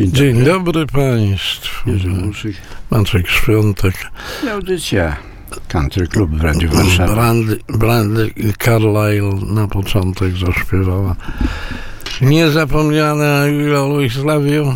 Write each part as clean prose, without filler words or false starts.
Dzień dobry Państwu. Maciek Świątek. Audycja Country Club w Radiu Warszawa. Brandy Carlile na początek zaśpiewała. Niezapomniana Louis Love You.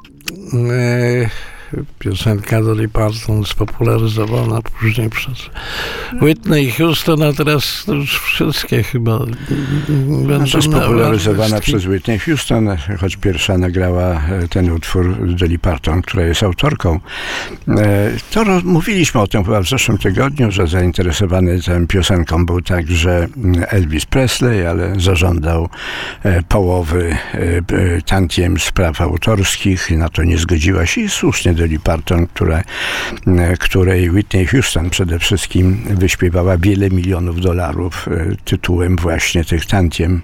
Piosenka Dolly Parton spopularyzowana później przez Whitney Houston, a teraz to już wszystkie chyba będą spopularyzowana przez Whitney Houston, choć pierwsza nagrała ten utwór Dolly Parton, która jest autorką. Mówiliśmy o tym chyba w zeszłym tygodniu, że zainteresowany tą piosenką był także Elvis Presley, ale zażądał połowy tantiem z praw autorskich, na to nie zgodziła się i słusznie Dolly Parton, której Whitney Houston przede wszystkim wyśpiewała wiele milionów dolarów tytułem właśnie tych tantiem,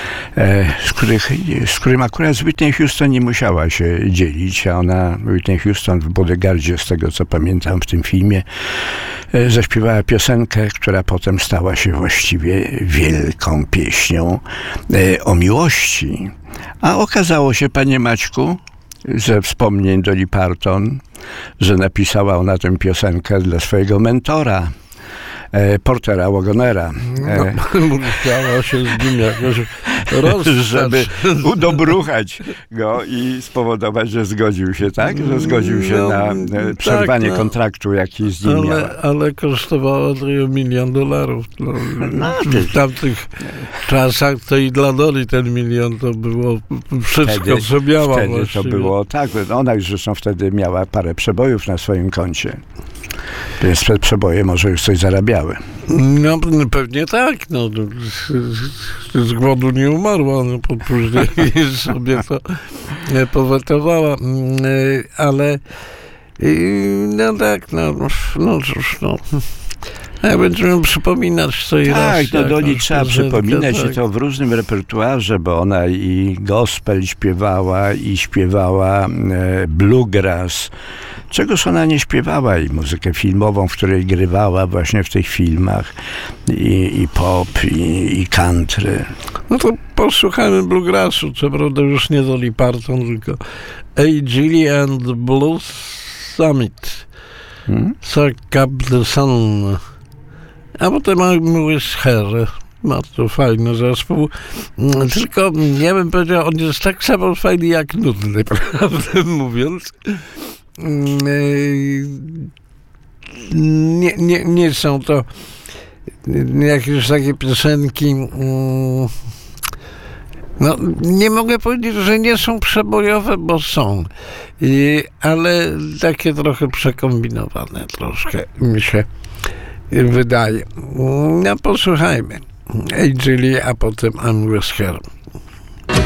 z którym akurat z Whitney Houston nie musiała się dzielić, a Whitney Houston w Bodyguardzie, z tego co pamiętam w tym filmie, zaśpiewała piosenkę, która potem stała się właściwie wielką pieśnią o miłości. A okazało się, panie Maćku, ze wspomnień Dolly Parton, że napisała ona tę piosenkę dla swojego mentora, Portera Wagonera. Musiała się z nim jakoś żeby udobruchać go i spowodować, że zgodził się, tak? Że zgodził się na przerwanie kontraktu, jaki z nim miała. Ale kosztowała $1 milion. W tamtych czasach to i dla Dolly ten $1 milion to było wszystko, co miała. Wtedy właściwie. To było tak. Ona już zresztą wtedy miała parę przebojów na swoim koncie. Więc te przeboje może już coś zarabiały. No pewnie tak. Z głodu nie umarła, później sobie to powetowała. Ale cóż. Jak będziemy przypominać co i raz. Tak, Dolly trzeba przypominać i to w różnym repertuarze, bo ona i gospel śpiewała, i śpiewała bluegrass. Czegoż ona nie śpiewała, i muzykę filmową, w której grywała właśnie w tych filmach, i pop, i country. No to posłuchajmy bluegrassu, co prawda już nie Dolly Parton, tylko A. Gilly and the Blues Summit. Suck up the sun. A potem mamy Hair. Bardzo fajny zespół. Tylko ja bym powiedział, on jest tak samo fajny jak nudny, prawdę mówiąc. Nie są to jakieś takie piosenki. Nie mogę powiedzieć, że nie są przebojowe, bo są. Ale takie trochę przekombinowane troszkę mi się wydaje. Posłuchajmy. A. Gilly, a potem I'm with her.